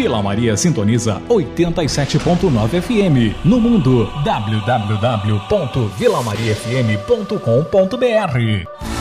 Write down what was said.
Vila Maria sintoniza 87.9 FM. No mundo, www.vilamariafm.com.br.